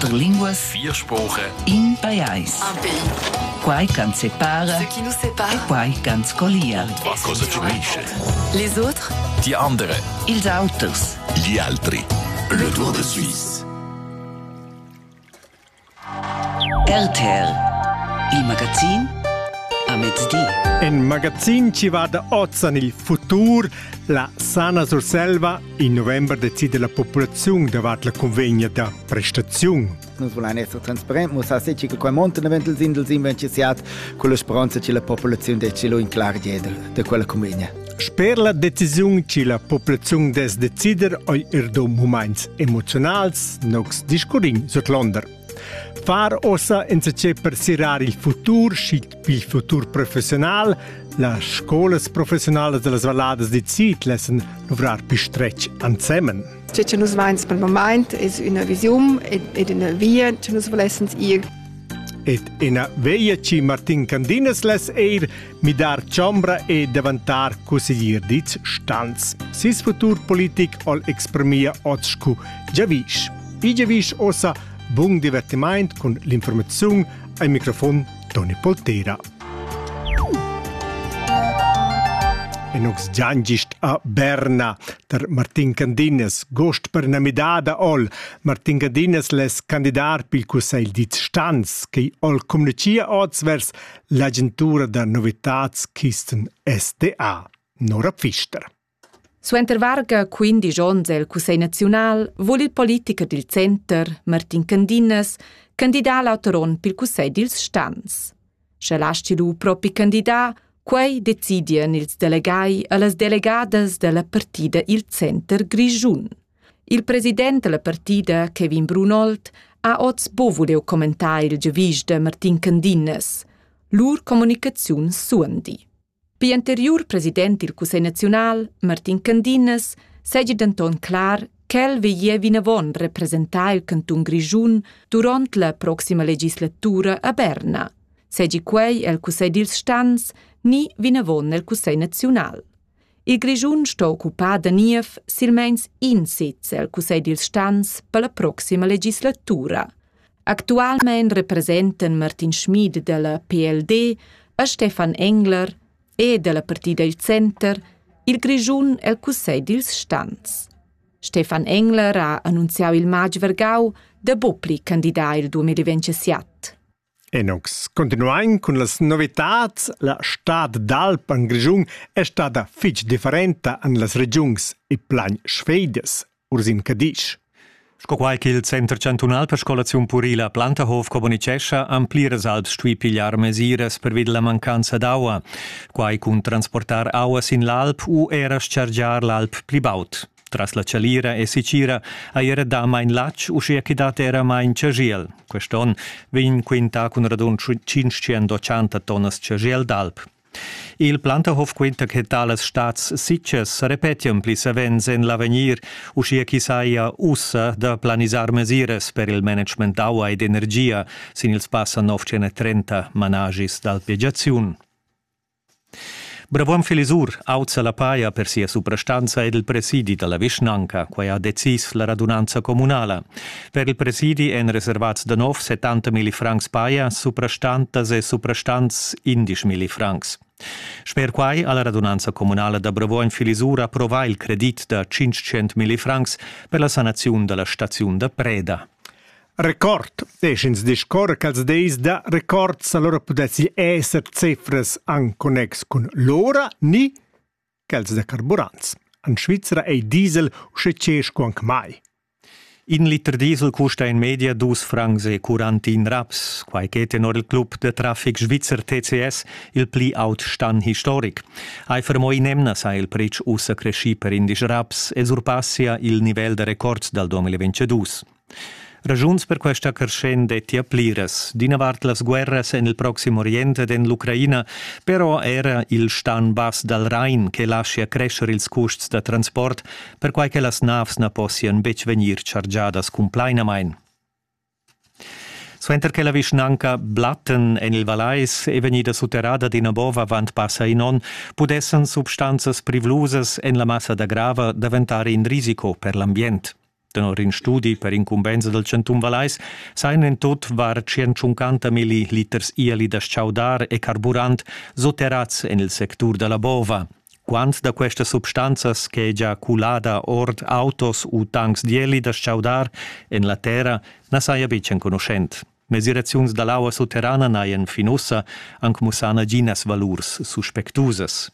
4 linguas, 4 Sprachen, in pajais. Un pays. Quai can separa, Ce qui nous sépare. quai can scolia. was cosa ci unisce. Les autres. Die anderen. Ils auters. Gli altri. Le Tour de Suisse. RTR. Il magazin a mezz'dì. En magazin ci va da oggi nel futuro la sana surselva in novembre decide la popolazione davanti la convegna da prestazione. Noi vogliamo essere trasparenti, ma se c'è quel monte nel sindel inventato con la speranza che la popolazione decide in claro di quella convegna. Per la decisione che la popolazione des decider oi erdo moments emozionals nox discurin sut Londra. Far ossa enzace per sirare il futuro, il futuro professionale, la scolas professionales de las valadas di Zit lassen luvrar più stretch anzemmen. Ce nus vains per moment es una visium ed una via ce nus volessens ir. Et ina veia ci Martin Candinas les mi dar ciombra e davantar consiglier diz stanz. Sis futur politic ol exprimia otscu giavish. I giavish ossa buon divertiment con l'informazione al microfono Toni Poltera. E nox giangist a Berna der Martin Candinas gost per namidada ol Martin Candinas les candidar pil Consiglio di Stanz che ol comunicia oz vers l'agentura da novitatskisten SDA Nora Pfister. Su intervarga 15 giorni il Consiglio Nazionale vuole il politico del Center, Martin Candinas, candidare l'autoron per il Consiglio del Stanz. Se lasci lui proprio candidato, quei decidiano ils delegai e le delegadas della partida il Center Grigiun. Il presidente della partida, Kevin Brunold, ha oz voleu commentare il giavisch de Martin Candinas. Lur comunicazione suondi. Per anterior presidente del Consiglio Nazionale, Martin Candinas, segge d'anton clar che veie vinavon rappresentare il Canton Grigiun durante la prossima legislatura a Berna. Segge quei il Consiglio del Stanz ni vinavon nel Consiglio Nazionale. Il Grigiun sta occupato da nief silmeins in sitz al Consiglio del Stanz per la prossima legislatura. Attualmente rappresentano Martin Schmid della PLD e Stefan Engler e della partita Il Center, il Grigiun e il Consiglio del Stanz. Stefan Engler ha annunziato il maggio vergau da Bopli candidato il 2027. E nox continuain con las novitats, la stad d'Alp en Grigiun è stata fich differente en las regions e plan Schweides, Ursin Cadisch. Sco quai che il Center Cantonal per Scolazione Purila Plantahof Comunicescha ampliras alp stui pigliar mesires per vid la mancanza d'acqua, quai cun transportar auas in l'Alp u era schargiar l'Alp plibaut. Tras la cialira e sicira a era da mai in lac uscia che dat era mai in Cagiel. Queston vin quinta con radun 580 tonnes Cagiel d'Alp. Il Plantahof quinta che tales stats sitches repetiam plis avens en l'avenir uscia chi saia ussa da planisar mesires per il management d'acqua ed energia sin ils passa 930 managis d'alpeggiaziun. Bravuam Filisur auzza la paia per sia suprastanza ed il presidi della Vishnanca, quai ha decis la radunanza comunala. Per il presidi en reservats da 70.000 francs paia, suprastantas e suprastants 11.000 francs. Sper quai alla radunanza comunala da Bravuam Filisur approvà il credit da 500.000 francs per la sanazione della stazione da Preda. Record. Eschens discorre che deis da records allora potessi essere cifras an connex con l'ora ni che da carburants. In Svizzera è diesel uscecesco anche mai. In liter diesel costa in media 2 francs e 40 raps, quai che tenor il club de traffic Svizzer TCS il pli out stan historic. Ai fermoi nemna sa il prec ussa cresci per 11 raps e surpassia il livello de records dal 2022. Ragiuns per questa crescente ti appliras. Dinavart las guerras en il Proximo Oriente ed en l'Ucraina, però era il stan bas dal Rhein che lascia crescere ils costs da transport, per quai che las navs na possian bec venir chargiadas cum plainamain. Suenter che la Vishnanca blatten en il Valais e venida suterrada di Nabova avant passa in on, pudessen substanzas privlusas en la massa da grava diventare in risico per l'ambient. Tenor in studi per incumbenza del Centun Valais, sain in tot var 150 milliliters ieli da sciaudar e carburant sotterrats nel sector della bova. Quant da queste substanzas che è già culada ord autos u tanks dieli da sciaudar en la terra, na saia bicen conoscent. Mesiraziuns dall'aua sotterrana naien finussa, anc musana ginas valurs suspectusas.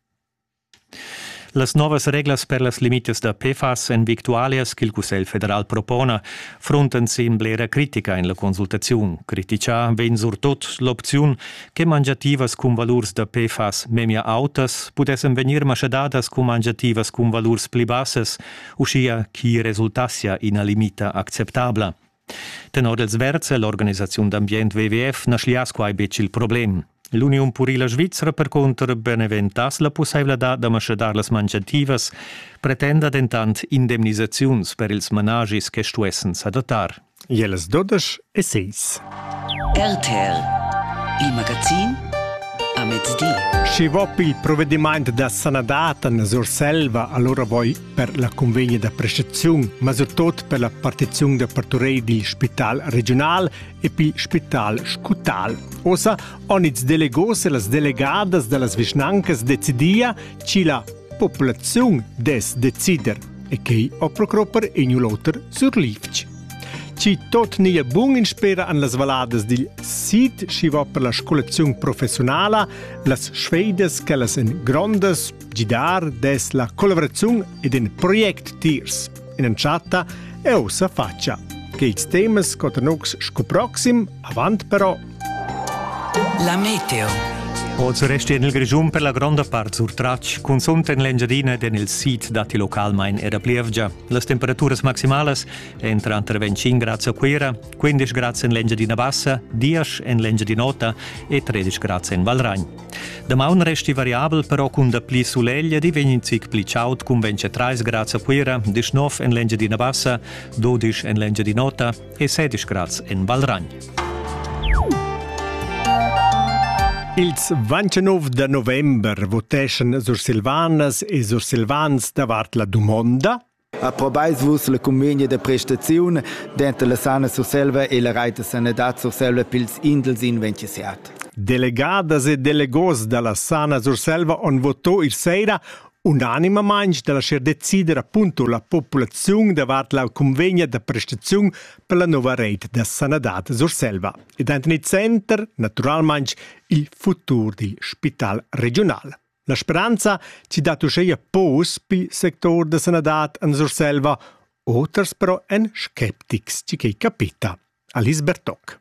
Las novas reglas per las limites da PFAS en victualias che il Cussel federal propona fronten sin blera critica in la consultazione. Critica ven surtot l'opziun che mangiativas cum valurs da PFAS memia autas pudessem venir maschadadas cum mangiativas cum valurs pli basses, uscia chi resultassia ina limita acceptabla. Tenor els verze, l'Organizzazione d'Ambient WWF naslias quai bec il problem. L'Union Purila Svizzera, per contra, beneventas la possibilità de maschadar las mangiativas, pretenda dentant indemnisaziuns per ils menagis che stuessen s'adatar. Jeles 12:06. RTR, il magazin a mezz'dì. Si vop il provvedimento da Sanadat in Surselva, allora voi per la convegna da prestazione, ma soprattutto per la partizione da parturei del Spital regionale e per il Spital Scutal. Osa, ogni delegose las delegadas delle Vischnancas decidia che la popolazione des decider e che o procropper e nuloter surlivci. Ci tot nia bun in spera an las valadas del sit si va per la scolazione professionale, las sfeidas che las en grandes gidar des la collaborazione ed in project tiers in en chatta e osa faccia. Che i temas cotonox scoproxim avant però. La meteo. Oggi resti nel grigium per la grande parte sur traccia, con sonte in l'engiadina e nel sit dati local main era plievgia. Le temperature maximali entrano tra 25 gradi a Quera, 15 gradi in l'engiadina bassa, 10 in l'engiadina nota e 13 gradi in Valragn. Demà un resti variabile però con da pli soleglia di 25 pli ciaut con 23 gradi a Quera, 19 in l'engiadina bassa, 12 in l'engiadina nota e 16 gradi in Valragn. Ils 29 de november voteschen Sursilvanas e Sursilvans davart la domanda. Approvais vus la convegna de prestazione dentro la Sana Surselva e la Reita Sanadat Surselva pils Indels in Venciasiat. Delegadas e delegos dalla Sana Surselva on votò il sera unanimamente della scher decidere appunto la popolazione davart la convegna de prestazione per la nuova rete da Sanadat Surselva. E dentro il center, naturalmente, il futuro del Spital regionale. La speranza ci dà tuscheia pos per sector de Sanadat in Surselva, otters però en skeptics ci che capita. Alice Bertoc.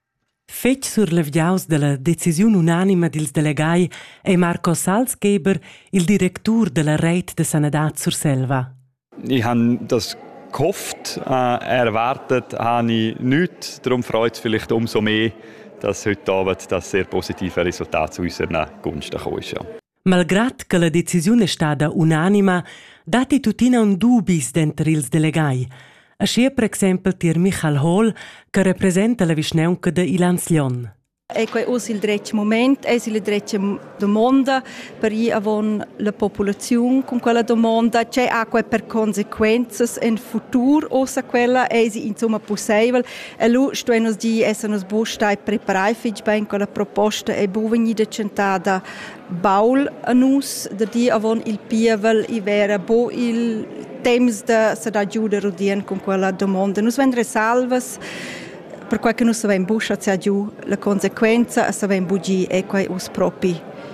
Fetg sur l'avgiaus della decisione unanima dils delegai è Marco Salzgeber, il direttur della rete de Sanadat Surselva. Ich habe das gehofft, erwartet habe ich nichts. Darum freut es vielleicht umso mehr, dass heute Abend das sehr positive Resultat zu unserer Gunst gekommen ist. Ja. Malgrad che la decisione è stata unanima, dati tutina un dubis dentro ils delegai. Ascia per esempio tir Michael Hall, che rappresenta la Vischnaunca de Ilans Lion. Ecco, è il dretto momento, è la dretto domanda per avon la popolazione con quella domanda, c'è anche per conseguenze in futuro, o se quella è insomma possibile. E lui sto nos di essere stai preparati fich ben con la proposta e buveni de centada baul a nus de di avon il pievel i vera bo il temps de se da giuda rodien con quella domanda. Nus vendre salvas per quel che non sapeva buscia c'è giù la conseguenza e sapeva bugi e quei us propi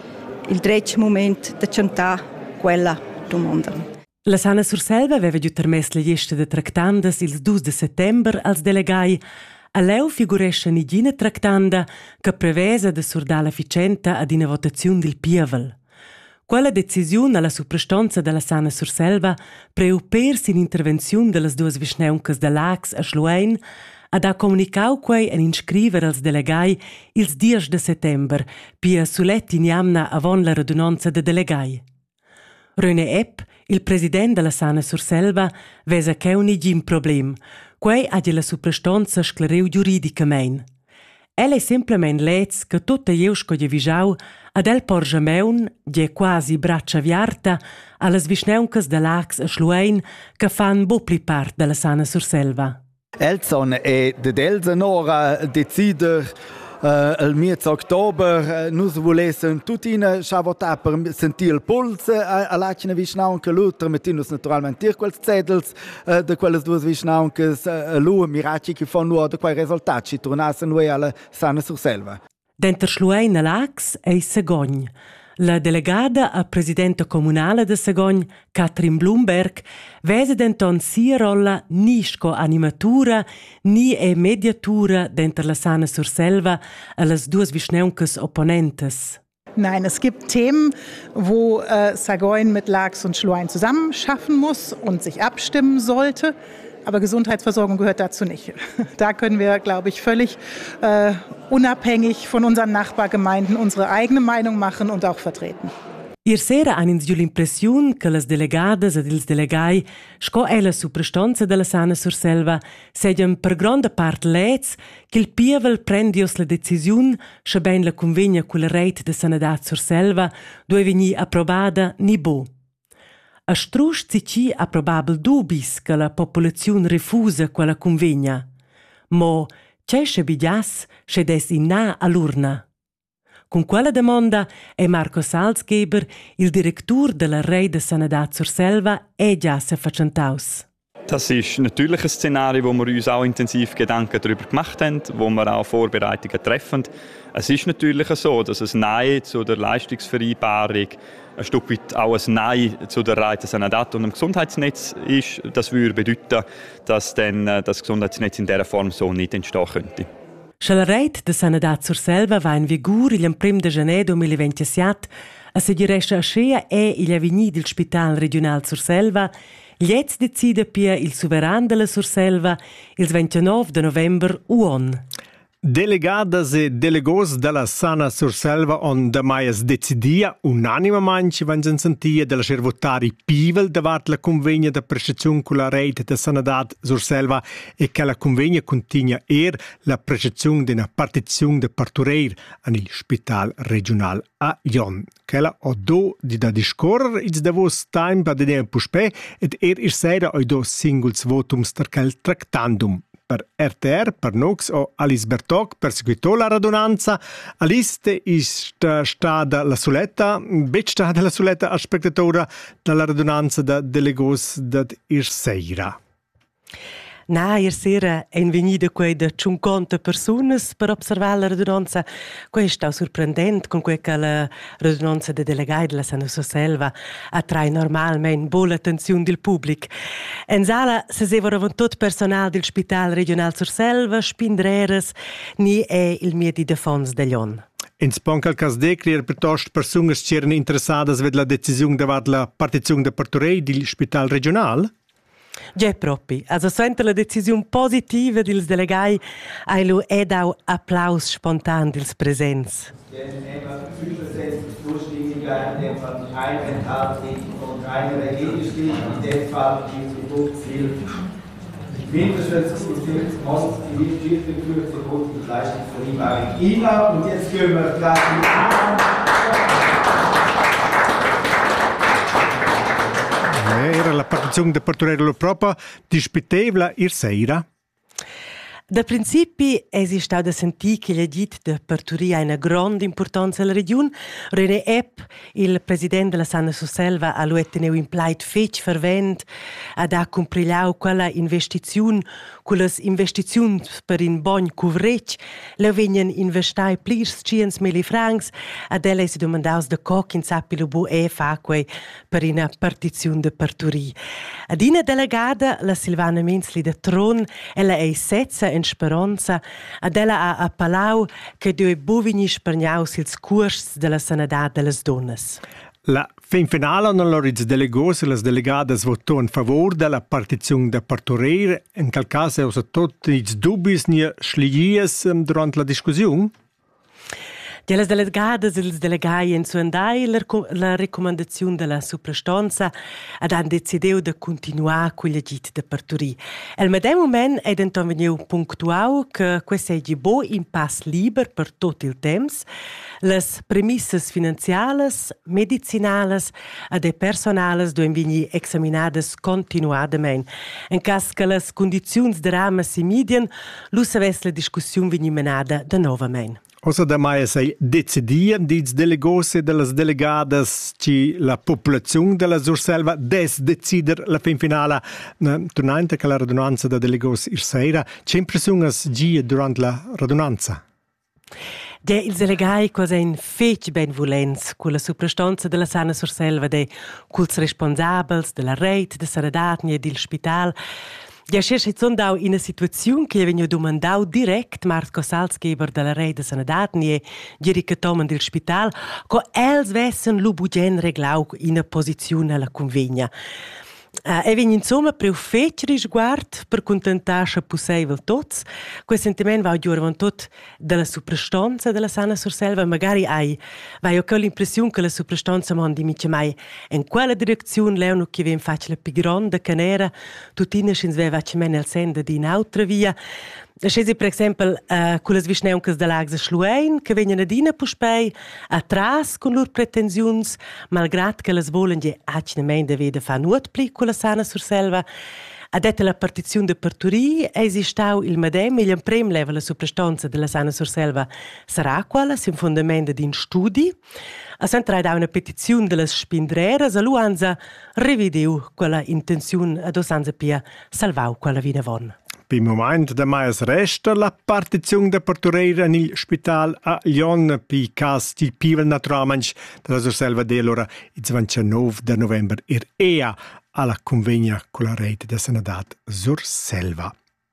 il dretto momento de cantà quella domanda. La Sana Surselva aveva giù permesso la lista de tractandas il 2 de settembre als delegai. A leu figuresce nigina tractanda che prevesa de surdala ficenta ad una votazione del pievel. Quella decisione alla suprastanza della Sana Surselva preupersi in intervenzione delle due vischnauncas de Lax a Schluein ad ha comunicau quei en inscriver als delegai ils 10 de settember, pia suletti niamna avon la radunanza de delegai. René Epp, il president della Sana Surselva, vesa che un igim problem, quei ha la suprastanza scleriu giuridicamein. El è semplament lez che tutta jeusco de visau Ad el porge meun, die quasi braccia viarta, alle visneuncas de Lax a Schluein, che fan bopli part della Sana Surselva. Elson e de Delsenora decider il mese ottobre nus volessem tutina schavota per sentir il puls a lacina visnaunca l'altra mettinus naturalmente quels zedels de quelles duas visnauncas lu miraci che fanno de quei risultati ci tornassero noi alla Sana Surselva. Denter Schluein a Lax e Segogn. La delegada a presidenta comunale de Segogn, Katrin Blumberg, vese denton sia rolla ni sco animatura ni mediatura denter la Sana Surselva a las duas visneuncas opponentes. Nein, es gibt Themen, wo Segogn mit Lax und Schluein zusammen schaffen muss und sich abstimmen sollte. Aber Gesundheitsversorgung gehört dazu nicht. Da können wir, glaube ich, völlig unabhängig von unseren Nachbargemeinden unsere eigene Meinung machen und auch vertreten. Ier sera han ins giù l'impressiun che las delegadas ed ils delegai, sco è la suprastanza della Sana Surselva, segian per grande part leds che il pievel prendios la decisiun, sche ben la convegna culla reit de Sanadat Surselva, due vegni approvada ni bo. A strusch zici ha probabel dubis che la popolazione refusa quella convegna. Mo c'è bidias che des in na all'urna. Con quella domanda è Marco Salzgeber, il direttur della Rei de Sanadat Surselva, già se facentaus. Das ist natürlich ein Szenario, wo wir uns auch intensiv Gedanken darüber gemacht haben, wo wir auch Vorbereitungen treffen. Es ist natürlich so, dass ein Nein zu der Leistungsvereinbarung ein Stück weit auch ein Nein zu der Rei de Sanadat und dem Gesundheitsnetz ist. Das würde bedeuten, dass dann das Gesundheitsnetz in dieser Form so nicht entstehen könnte. La reit de Sanadat Surselva va in vigor il 1 de gener 2027 a seguiresce a scea il avveni del Spital Regional Surselva. Jetzt decide pia il Suveran della Surselva il 29 de november uon. Delegadas e delegos della Sana Surselva on da maias decidia unanimamente vanno sentia della cervotari pivel davart la convegna da prestazione con la rete da Sanadat Surselva e che la convegna continua la prestazione di una partizione de partureir nel Spital Regional a Lyon. Che la ho do di da discorrer it's da vos time per de puspe ed is sera oi do singles votums per quel tractandum. Per RTR, per Nox o Alice Bertoc, per seguito la radunanza. Alice è stata la soletta, stata la soletta spettatore della radunanza da delegos da Irsera. Na, sera è venuta quei da 50 persone per osservare la radunanza. Questo è sorprendente con quel che la radunanza dei delegati della Sana Surselva attrae normalmente buona attenzione del pubblico. In sala si sedevano tutto il personale del Spital Regional Surselva, spindreres, ni è il mio di defensa degli on. In Sponcal Casdecli piuttosto persone che erano interessate a vedere la decisione davanti la partizione da partorei del Spital Regional? Già proprio, also sente la decisione positiva dels delegati, ailu ed au applaus spontan dels presents. Zustimmiger, in dem Fall nicht einenthalten und eine dagegen stimmt, in dem Fall die Produktziel. Mindestens muss die Schiffgefühl zur guten Leistungsvereinbarung INA. Und jetzt gehen wir gleich Era la partizione da partorello proprio disputevla Irsera. Da principi esiste da sentire che gli dit de parturia una grande importanza alla regione. René Epp, il presidente della Sana Surselva, ha teneu in pleit fech fervent ad ha comprigliau quella investizione, quelle investizioni per in bon coverage, le venien investai plirs 100.000 francs, ad ella si domandaus de coc in sapilo bu fa quei per una partizione de parturia. Ad ina delegada, la Silvana Menzli de Tron, ella è setza in speranza, ad ella ha appalau che due bovini sperniaus ils curs della sanadat delle donnes. La fin finale non lo riz delegos e las delegadas votò in favore della partizione da partoreir, in quel caso è tutti i dubbi ni schligies durante la discussione? Ja, les delegadas e els delegai en su andai la recomandazione della suprastonza ad han decideu de continuar con l'agit de parturì. El medem moment è denton veniu punctuau che questo è bo in pass liber per tot il temps. Les premisses finanziales, medicinales ed personales duen vegni examinades continuadament. En cas che les condiziuns de rama si midien, lu saves la discussiun vegni menada de novament. Osa da mai sei decidien dits delegose de las delegadas ci la popolazione della Surselva des decider la fin finale durante che la radunanza da delegos ir sera c'è impressione gie durante la radunanza. Ja, ils delegai quasi ein fetg benvolents con la suprastanza della Sana Surselva de culs responsabels della reit de Saradatni e del spital. Ja, c'è sondau in una situazione che vegno domandau direct Marco Salzgeber della reit de Saradatni e Jerica Toman del spital co els vessen lu bugen reglau in una posizione alla convegna. E vegn insomma preu fetg risguard per contentar se possibile tots. Quel sentiment va giurvan tot della suprastanza della Sana Surselva. Magari vai anche l'impressione che la suprastanza mandi mica mai in quella direzione leono che vien facile più grande che nera. Tutina schins veva cimene al senda di un'altra via. Scesi per esempio con le visneuncas dell'Agsa Schluein che vengono adina puspei atras con loro pretensiuns malgrad che les volen je accinamente vede fa nuot pli con la Sana Surselva. Adette la partizione de parturie esistau il medem il prem leva la suprastanza della Sana Surselva sarà quella sin fondamento di studi. A s'entrada una petizione delle spindreras a luanza revideu quella intenzione ad osanza pia salvau quella vinavon. Per il momento da mais resta la partizione da partureira nel spital a Lyon per cas di pivel naturalmente della Surselva dell'ora il 29 di novembre EA alla convegna con la rete da Sanadat Surselva.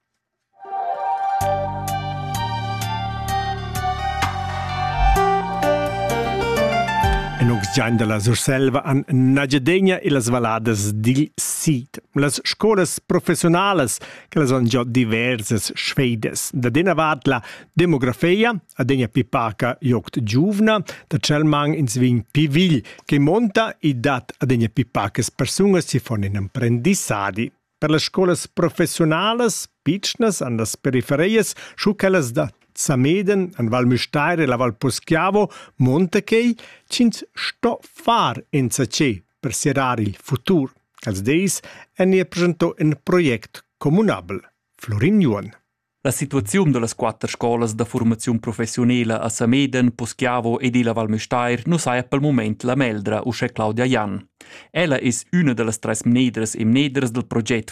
E non già della Surselva an Nagedegna e las valadas del Sid. Las scuolas professionales che le sono già diverses sfedes. Da dena vart la demografia, a dena pipaca jogt giuvna, da celmang in svin pivil che monta i dat a dena pipacas personas si fanno in apprendissadi. Per le scuolas professionales, pitchnas an las periferias, schuckelas da Sameden, an Val Müstair e la Val Poschiavo, Montechei, cins sto far in sace per serrar il futur. Als deis ne presentò un project comunabel. Florin Juan. La situazione delle quattro scuole di formazione professionale a Sameden, Poschiavo e di la Val Müstair non sa per il momento la meldra usce Claudia Jan. Ella è una delle tre menedres e menedres del progetto